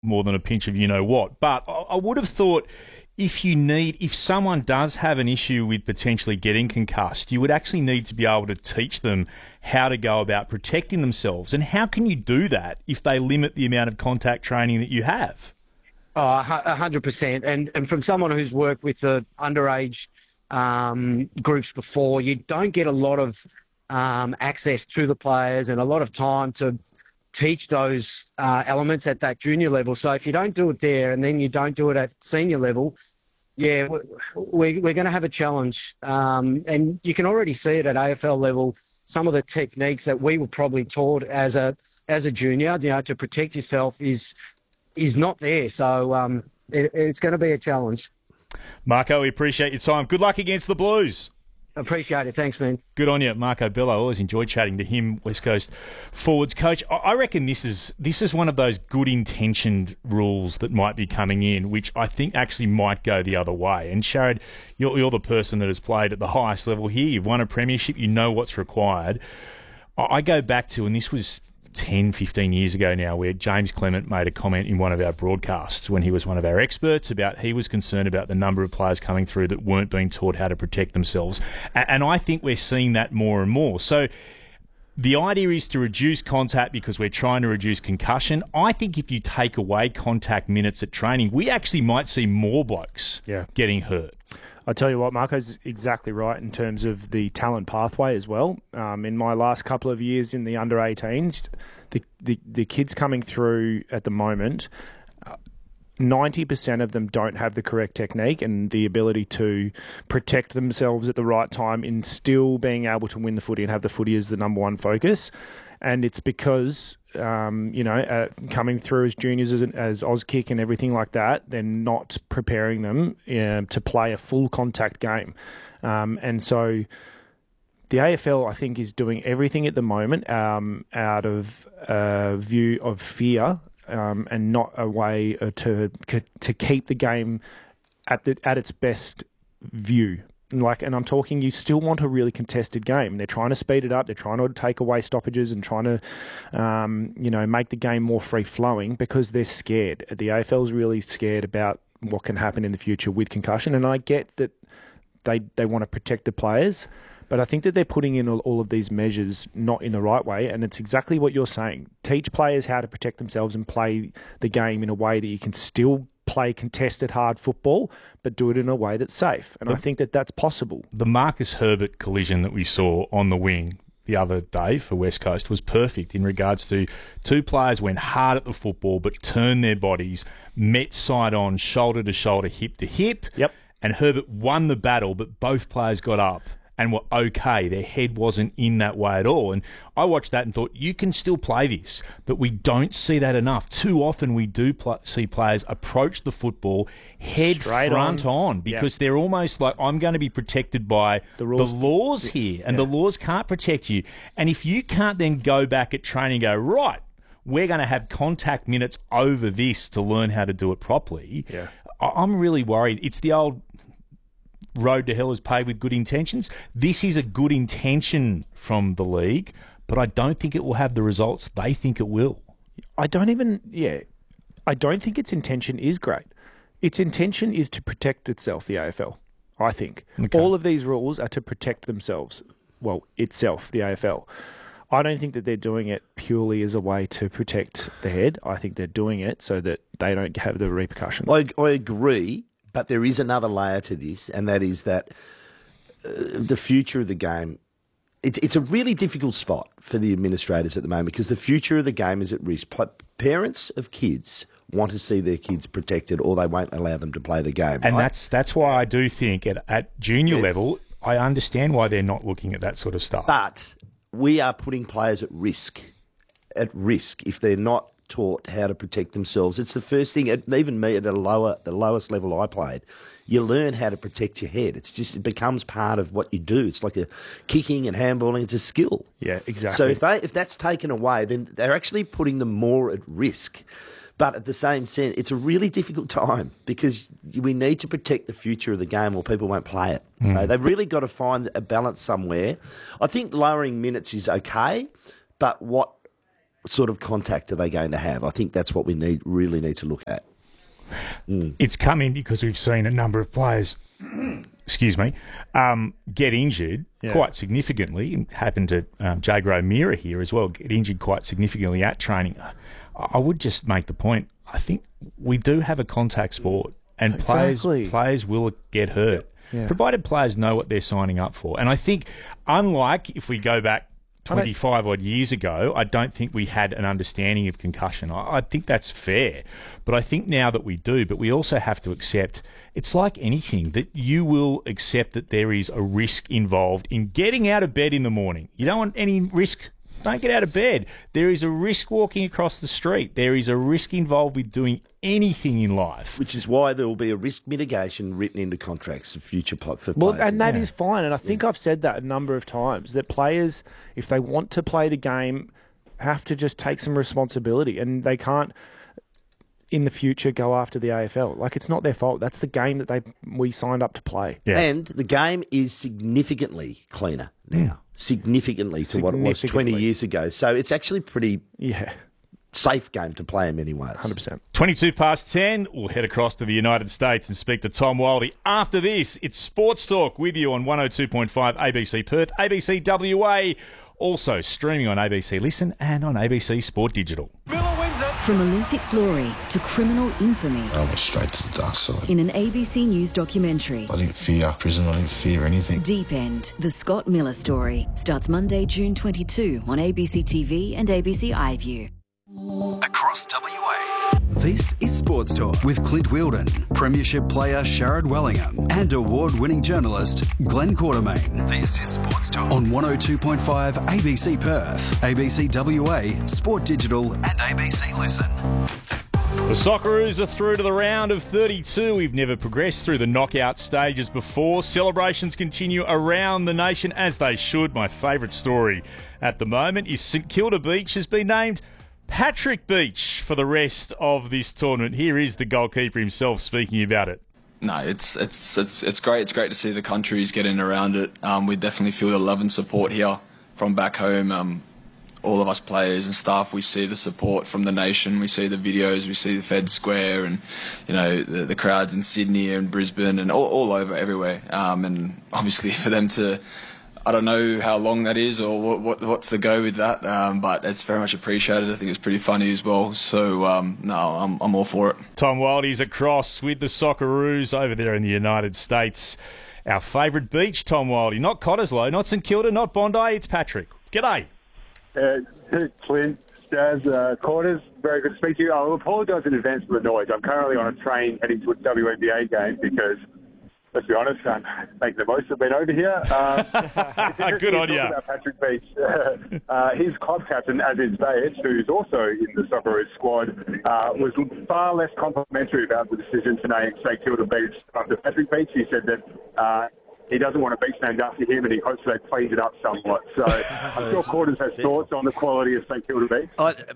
more than a pinch of you-know-what. But I would have thought if someone does have an issue with potentially getting concussed, you would actually need to be able to teach them how to go about protecting themselves. And how can you do that if they limit the amount of contact training that you have? Oh, 100%. And from someone who's worked with the underage groups before, you don't get a lot of access to the players and a lot of time to teach those elements at that junior level. So if you don't do it there and then you don't do it at senior level, yeah, we're going to have a challenge. And you can already see it at AFL level. Some of the techniques that we were probably taught as a junior, to protect yourself is not there. So it's going to be a challenge. Marco, we appreciate your time. Good luck against the Blues. Appreciate it. Thanks, man. Good on you, Marco Bello. I always enjoyed chatting to him, West Coast forwards coach. I reckon this is one of those good-intentioned rules that might be coming in, which I think actually might go the other way. And Sharad, you're the person that has played at the highest level here. You've won a premiership. You know what's required. I go back to, and this was 10, 15 years ago now, where James Clement made a comment in one of our broadcasts when he was one of our experts about he was concerned about the number of players coming through that weren't being taught how to protect themselves. And I think we're seeing that more and more. So the idea is to reduce contact because we're trying to reduce concussion. I think if you take away contact minutes at training, we actually might see more blokes getting hurt. I tell you what, Marco's exactly right in terms of the talent pathway as well. In my last couple of years in the under-18s, the kids coming through at the moment, 90% of them don't have the correct technique and the ability to protect themselves at the right time in still being able to win the footy and have the footy as the number one focus. And it's because, coming through as juniors as Auskick and everything like that, they're not preparing them to play a full contact game. And so the AFL, I think, is doing everything at the moment out of a view of fear and not a way to keep the game at its best view. And I'm talking, you still want a really contested game. They're trying to speed it up. They're trying to take away stoppages and trying to, make the game more free-flowing because they're scared. The AFL's really scared about what can happen in the future with concussion. And I get that they want to protect the players, but I think that they're putting in all of these measures not in the right way. And it's exactly what you're saying. Teach players how to protect themselves and play the game in a way that you can still play contested hard football, but do it in a way that's safe. And I think that that's possible. The Marcus Herbert collision that we saw on the wing the other day for West Coast was perfect in regards to two players went hard at the football but turned their bodies, met side on, shoulder to shoulder, hip to hip. Yep. And Herbert won the battle, but both players got up and were okay. Their head wasn't in that way at all. And I watched that and thought, you can still play this, but we don't see that enough. Too often we do see players approach the football head straight front on because they're almost like, I'm going to be protected by the laws here, and the laws can't protect you. And if you can't then go back at training and go, right, we're going to have contact minutes over this to learn how to do it properly, I'm really worried. It's the old road to hell is paved with good intentions. This is a good intention from the league, but I don't think it will have the results they think it will. I don't think its intention is great. Its intention is to protect itself, the AFL, I think. Okay. All of these rules are to protect themselves. Well, itself, the AFL. I don't think that they're doing it purely as a way to protect the head. I think they're doing it so that they don't have the repercussions. I agree. But there is another layer to this, and that is that the future of the game, it's a really difficult spot for the administrators at the moment because the future of the game is at risk. Parents of kids want to see their kids protected or they won't allow them to play the game. And that's why I do think at junior level, I understand why they're not looking at that sort of stuff. But we are putting players at risk if they're not taught how to protect themselves. It's the first thing. Even me at the lowest level I played, you learn how to protect your head. It becomes part of what you do. It's like a kicking and handballing. It's a skill. Yeah, exactly. So if that's taken away, then they're actually putting them more at risk. But at the same sense, it's a really difficult time because we need to protect the future of the game or people won't play it. So they've really got to find a balance somewhere. I think lowering minutes is okay, but what sort of contact are they going to have? I think that's what we really need to look at. It's coming because we've seen a number of players, excuse me, get injured quite significantly. It happened to Jago Mira here as well, get injured quite significantly at training. I would just make the point, I think we do have a contact sport and players will get hurt, provided players know what they're signing up for. And I think, unlike if we go back 25 odd years ago, I don't think we had an understanding of concussion. I think that's fair. But I think now that we do, but we also have to accept, it's like anything, that you will accept that there is a risk involved in getting out of bed in the morning. You don't want any risk. Don't get out of bed. There is a risk walking across the street. There is a risk involved with doing anything in life. Which is why there will be a risk mitigation written into contracts for future for players. Well, and that is fine. And I think I've said that a number of times, that players, if they want to play the game, have to just take some responsibility. And they can't, in the future, go after the AFL. Like, it's not their fault. That's the game that we signed up to play. Yeah. And the game is significantly cleaner now. Significantly to what it was 20 years ago. So it's actually pretty safe game to play in many ways. 100%. 22 past 10, we'll head across to the United States and speak to Tom Wildey. After this, it's Sports Talk with you on 102.5 ABC Perth, ABC WA, also streaming on ABC Listen and on ABC Sport Digital. From Olympic glory to criminal infamy. I went straight to the dark side. In an ABC News documentary. I didn't fear prison, I didn't fear anything. Deep End, the Scott Miller story, starts Monday, June 22 on ABC TV and ABC iView. Across WA. This is Sports Talk with Clint Wheeldon, Premiership player Sharad Wellingham, and award-winning journalist Glenn Quartermain. This is Sports Talk on 102.5 ABC Perth, ABC WA, Sport Digital, and ABC Listen. The Socceroos are through to the round of 32. We've never progressed through the knockout stages before. Celebrations continue around the nation, as they should. My favourite story at the moment is St Kilda Beach has been named Patrick Beach for the rest of this tournament. Here is the goalkeeper himself speaking about it. No, it's great. It's great to see the countries getting around it. We definitely feel the love and support here from back home. All of us players and staff, we see the support from the nation. We see the videos, we see the Fed Square, and the crowds in Sydney and Brisbane and all over everywhere. And obviously for them to, I don't know how long that is or what's the go with that, but it's very much appreciated. I think it's pretty funny as well. So, I'm all for it. Tom Wildey's across with the Socceroos over there in the United States. Our favourite beach, Tom Wildey. Not Cottesloe, not St Kilda, not Bondi. It's Patrick. G'day. Clint, Jazz, Quarters, very good to speak to you. I'll apologise in advance for the noise. I'm currently on a train heading to a WNBA game because, let's be honest, I'm making the most of being over here. Good on you. About Patrick Beach. His club captain, Aziz Bayet, who's also in the Socceroos squad, was far less complimentary about the decision to name St Kilda Beach after Patrick Beach. He said that he doesn't want a beach named after him, and he hopes they cleaned it up somewhat. So I'm sure Quarters has thoughts on the quality of St Kilda Beach.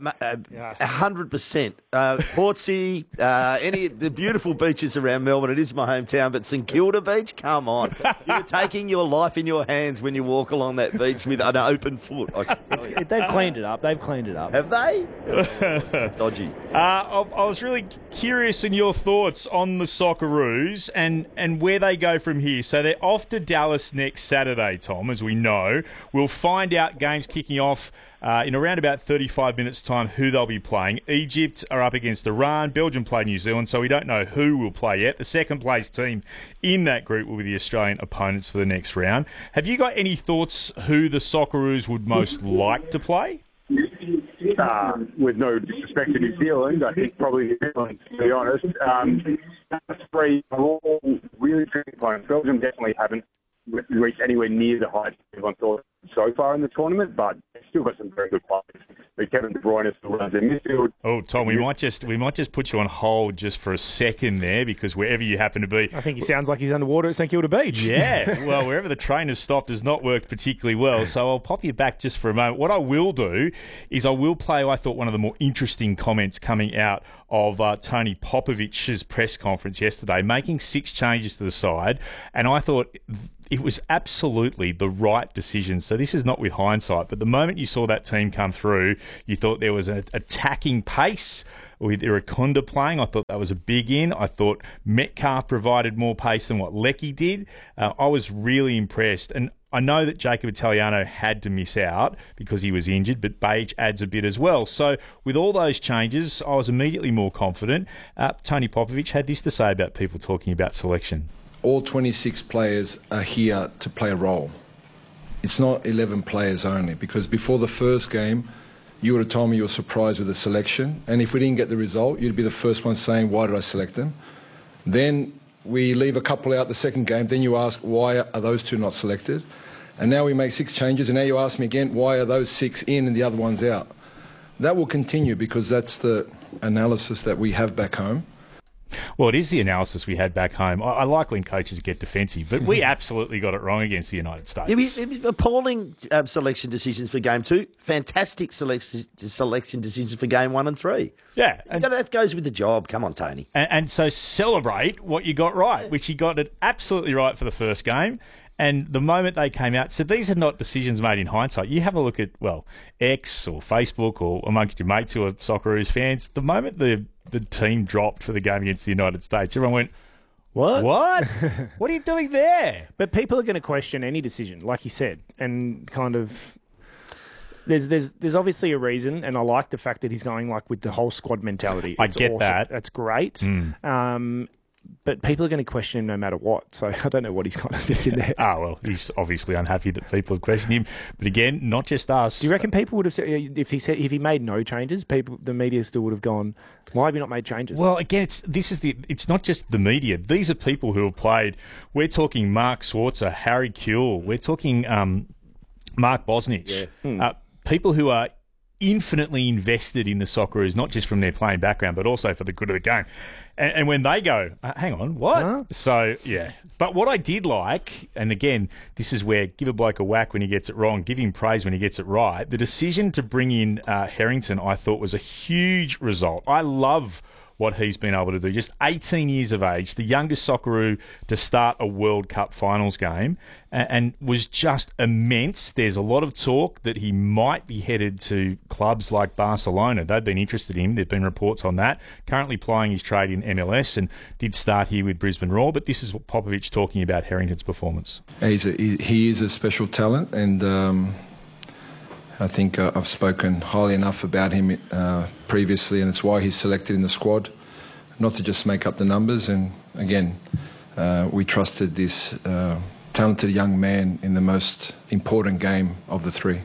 100%. Portsea, the beautiful beaches around Melbourne. It is my hometown, but St Kilda Beach, come on. You're taking your life in your hands when you walk along that beach with an open foot. They've cleaned it up. Have they? Dodgy. I was really curious in your thoughts on the Socceroos and where they go from here. So they're off to Dallas next Saturday, Tom, as we know. We'll find out games kicking off in around about 35 minutes' time who they'll be playing. Egypt are up against Iran. Belgium play New Zealand, so we don't know who will play yet. The second-place team in that group will be the Australian opponents for the next round. Have you got any thoughts who the Socceroos would most like to play? With no disrespect to New Zealand, I think probably New Zealand, to be honest. Those three are all really tricky opponents. Belgium definitely haven't reached anywhere near the heights everyone thought so far in the tournament, but they've still got some very good players. But Kevin De Bruyne still runs their midfield. Oh, Tom, we might just put you on hold just for a second there, because wherever you happen to be, I think he sounds like he's underwater at St Kilda Beach. Yeah, well, wherever the train has stopped has not worked particularly well, so I'll pop you back just for a moment. What I will do is I will play, I thought, one of the more interesting comments coming out of Tony Popovich's press conference yesterday, making 6 changes to the side, and I thought it was absolutely the right decision. So this is not with hindsight, but the moment you saw that team come through, you thought there was an attacking pace with Irakunda playing. I thought that was a big in. I thought Metcalf provided more pace than what Leckie did. I was really impressed. And I know that Jacob Italiano had to miss out because he was injured, but Beige adds a bit as well. So with all those changes, I was immediately more confident. Tony Popovic had this to say about people talking about selection. All 26 players are here to play a role. It's not 11 players only, because before the first game, you would have told me you were surprised with the selection, and if we didn't get the result, you'd be the first one saying, why did I select them? Then we leave a couple out the second game, then you ask, why are those two not selected? And now we make 6 changes, and now you ask me again, why are those 6 in and the other ones out? That will continue, because that's the analysis that we have back home. Well, it is the analysis we had back home. I like when coaches get defensive, but we absolutely got it wrong against the United States. It was appalling selection decisions for Game 2. Fantastic selection decisions for Game 1 and 3. Yeah. That goes with the job. Come on, Tony. And so celebrate what you got right, which he got it absolutely right for the first game. And the moment they came out, so these are not decisions made in hindsight. You have a look at, X or Facebook or amongst your mates who are Socceroos fans, the moment the team dropped for the game against the United States, everyone went, What? What are you doing there? But people are going to question any decision, like you said, and kind of... There's obviously a reason, and I like the fact that he's going with the whole squad mentality. I get awesome. That. That's great. But people are going to question him no matter what. So I don't know what he's kind of thinking there. Well, he's obviously unhappy that people have questioned him. But again, not just us. Do you reckon people would have said if he made no changes, the media still would have gone, why have you not made changes? Well, again, it's not just the media. These are people who have played. We're talking Mark Schwarzer, Harry Kuehl. We're talking Mark Bosnich. Yeah. People who are infinitely invested in the Socceroos, not just from their playing background, but also for the good of the game. And when they go, hang on, what? Huh? So, yeah. But what I did like, and again, this is where give a bloke a whack when he gets it wrong, give him praise when he gets it right. The decision to bring in Harrington, I thought, was a huge result. I love what he's been able to do. Just 18 years of age, the youngest Socceroo to start a World Cup finals game, and was just immense. There's a lot of talk that he might be headed to clubs like Barcelona. They've been interested in him. There have been reports on that. Currently plying his trade in MLS and did start here with Brisbane Roar, but this is what Popovic talking about Harrington's performance. He is a special talent, and I think I've spoken highly enough about him previously, and it's why he's selected in the squad, not to just make up the numbers. And again, we trusted this talented young man in the most important game of the 3.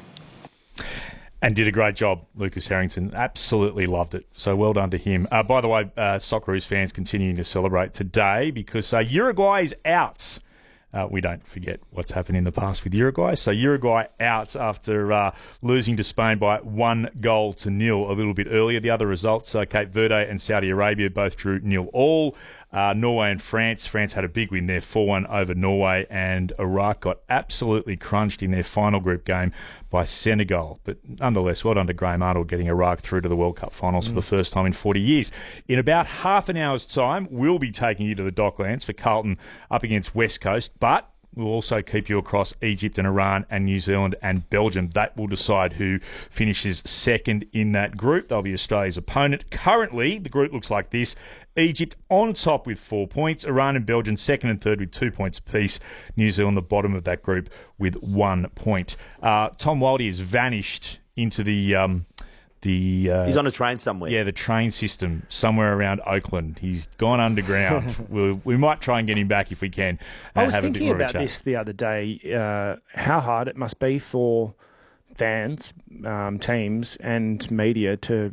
And did a great job, Lucas Harrington. Absolutely loved it. So well done to him. By the way, Socceroos fans continuing to celebrate today because Uruguay is out. We don't forget what's happened in the past with Uruguay. So Uruguay out after losing to Spain by 1-0 a little bit earlier. The other results, Cape Verde and Saudi Arabia both drew 0-0. Norway and France. France had a big win there, 4-1 over Norway, and Iraq got absolutely crunched in their final group game by Senegal. But nonetheless, well done to Graham Arnold getting Iraq through to the World Cup finals for the first time in 40 years. In about half an hour's time, we'll be taking you to the Docklands for Carlton up against West Coast, but we'll also keep you across Egypt and Iran and New Zealand and Belgium. That will decide who finishes second in that group. They'll be Australia's opponent. Currently, the group looks like this. Egypt on top with 4 points. Iran and Belgium second and third with 2 points apiece. New Zealand the bottom of that group with 1 point. Tom Wildey has vanished into the he's on a train somewhere. Yeah, the train system somewhere around Oakland. He's gone underground. we might try and get him back if we can. I was thinking about this the other day, how hard it must be for fans, teams and media to,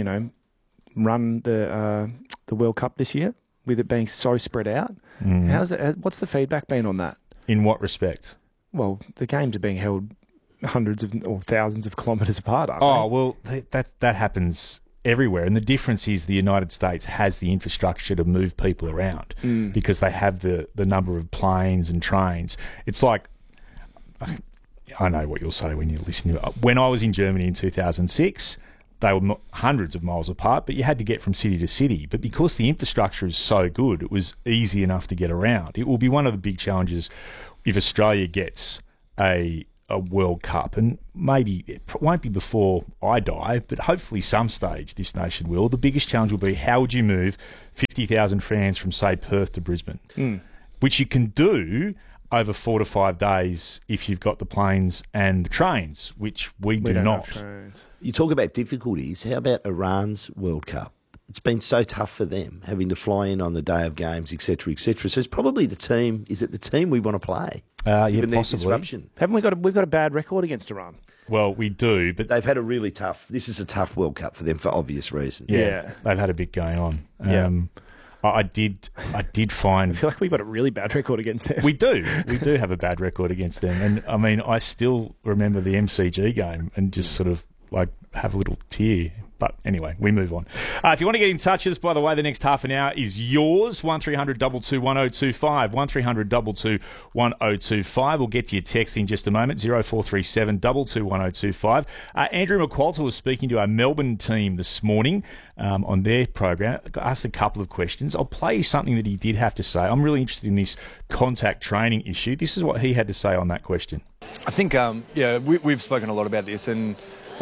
run the World Cup this year with it being so spread out. What's the feedback been on that? In what respect? Well, the games are being held hundreds of or thousands of kilometres apart, aren't they? Well, that happens everywhere. And the difference is the United States has the infrastructure to move people around because they have the number of planes and trains. It's like, I know what you'll say when you listen to it. When I was in Germany in 2006, they were not hundreds of miles apart, but you had to get from city to city. But because the infrastructure is so good, it was easy enough to get around. It will be one of the big challenges if Australia gets a World Cup, and maybe it won't be before I die, but hopefully some stage this nation will. The biggest challenge will be, how would you move 50,000 fans from, say, Perth to Brisbane, which you can do over 4 to 5 days if you've got the planes and the trains, which we do not. You talk about difficulties. How about Iran's World Cup? It's been so tough for them, having to fly in on the day of games, etc., etc. So it's probably the team. Is it the team we want to play? Yeah, possibly. Disruption. Haven't we've got a bad record against Iran? Well, we do, but they've had a really tough. This is a tough World Cup for them for obvious reasons. Yeah, they've had a bit going on. I did find. I feel like we've got a really bad record against them. We do have a bad record against them, and I mean, I still remember the MCG game and just sort of like have a little tear. But anyway, we move on. If you want to get in touch with us, by the way, the next half an hour is yours. 1300 22 1025. 1300 22 1025. We'll get to your text in just a moment. 0437 22 1025. Andrew McQualter was speaking to our Melbourne team this morning on their program. Asked a couple of questions. I'll play you something that he did have to say. I'm really interested in this contact training issue. This is what he had to say on that question. I think, we've spoken a lot about this, and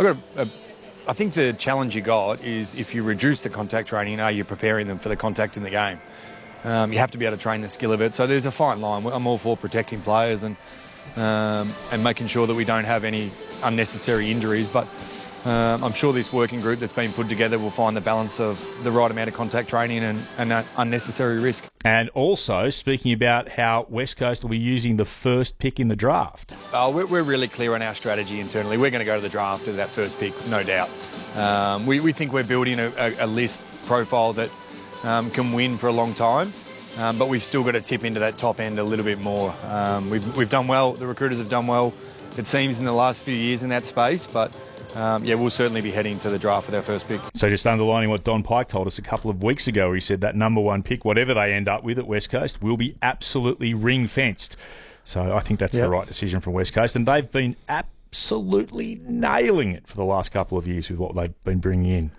I think the challenge you got is if you reduce the contact training, are you preparing them for the contact in the game? You have to be able to train the skill of it. So there's a fine line. I'm all for protecting players and making sure that we don't have any unnecessary injuries. But I'm sure this working group that's been put together will find the balance of the right amount of contact training and unnecessary risk. And also speaking about how West Coast will be using the first pick in the draft. We're really clear on our strategy internally. We're going to go to the draft with that first pick, no doubt. We think we're building a list profile that can win for a long time, but we've still got to tip into that top end a little bit more. We've done well. The recruiters have done well, it seems, in the last few years in that space, but we'll certainly be heading to the draft with our first pick. So just underlining what Don Pike told us a couple of weeks ago, where he said that number one pick, whatever they end up with at West Coast, will be absolutely ring-fenced. So I think that's the right decision from West Coast, and they've been absolutely nailing it for the last couple of years with what they've been bringing in.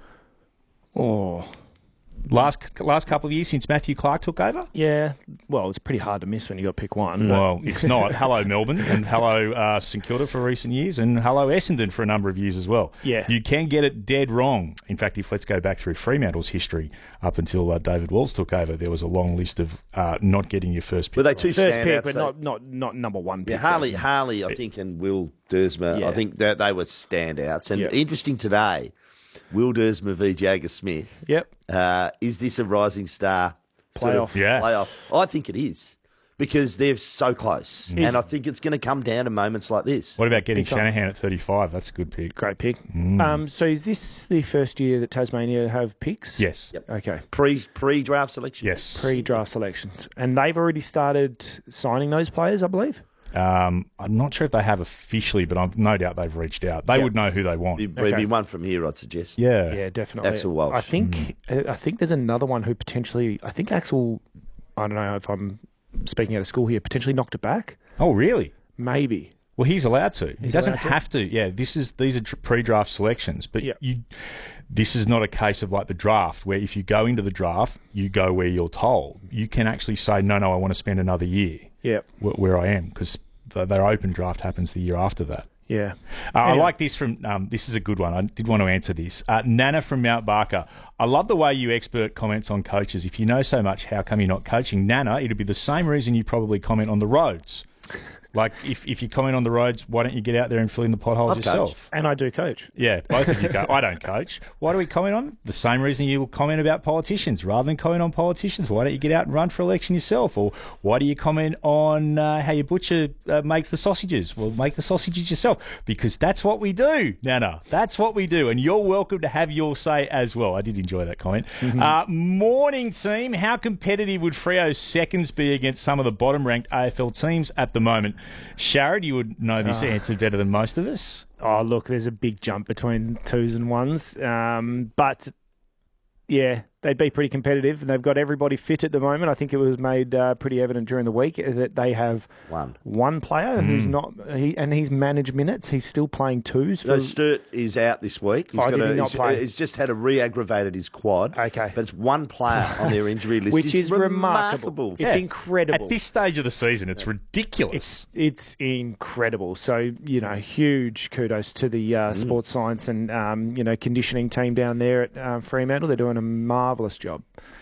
Last couple of years since Matthew Clark took over? Yeah. Well, it's pretty hard to miss when you got pick one. Well, it's not. Hello, Melbourne, and hello, St Kilda for recent years, and hello, Essendon for a number of years as well. Yeah. You can get it dead wrong. In fact, let's go back through Fremantle's history up until David Walls took over, there was a long list of not getting your first pick. Were they two first standouts? pick, but not number one pick. Yeah, Harley, I think, and Will Dersma, I think that they were standouts. And interesting today, Will Dersma v. Jagger Smith. Yep. Is this a rising star playoff? Playoff. I think it is, because they're so close. And I think it's going to come down to moments like this. What about getting Shanahan at 35? That's a good pick. Great pick. So is this the first year that Tasmania have picks? Yes. Yep. Okay. Pre-draft selection? Yes. Pre-draft selections. And they've already started signing those players, I believe? I'm not sure if they have officially, but I've no doubt they've reached out. They would know who they want. It'd be one from here, I'd suggest. Yeah, definitely. Axel Walsh. I think there's another one who potentially. I think Axel. I don't know if I'm speaking out of school here. Potentially knocked it back. Oh, really? Maybe. Well, he's allowed to. He doesn't have to. Yeah, these are pre-draft selections, but this is not a case of like the draft where if you go into the draft, you go where you're told. You can actually say, no, I want to spend another year. Where I am, because their open draft happens the year after that. Yeah. I like this from, this is a good one. I did want to answer this. Nana from Mount Barker. I love the way you expert comments on coaches. If you know so much, how come you're not coaching? Nana, it'd be the same reason you probably comment on the roads. Like, if you comment on the roads, why don't you get out there and fill in the potholes yourself? And I do coach. Yeah, both of you go. I don't coach. Why do we comment on them? The same reason you will comment about politicians. Rather than comment on politicians, why don't you get out and run for election yourself? Or why do you comment on how your butcher makes the sausages? Well, make the sausages yourself. Because that's what we do, Nana. That's what we do. And you're welcome to have your say as well. I did enjoy that comment. Morning, team. How competitive would Freo's seconds be against some of the bottom-ranked AFL teams at the moment? Sharad, you would know this answer better than most of us. Oh, look, there's a big jump between twos and ones. But, yeah, they'd be pretty competitive, and they've got everybody fit at the moment. I think it was made pretty evident during the week that they have one player who's not, and he's managed minutes. He's still playing twos. No, Sturt is out this week. He's just had re-aggravated his quad. Okay. But it's one player on their injury list. Which is remarkable. It's incredible. At this stage of the season, it's ridiculous. It's incredible. So, huge kudos to the sports science and, conditioning team down there at Fremantle. They're doing a marvellous job.